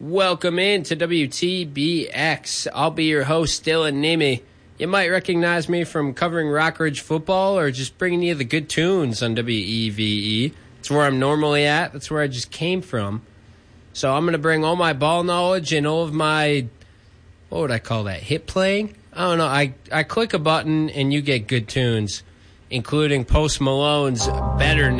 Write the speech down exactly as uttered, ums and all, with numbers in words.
Welcome in to W T B X. I'll be your host, Dylan Nimi. You might recognize me from covering Rockridge football or just bringing you the good tunes on W E V E. It's where I'm normally at. That's where I just came from. So I'm going to bring all my ball knowledge and all of my, what would I call that, hit playing? I don't know. I, I click a button and you get good tunes, including Post Malone's Better Now.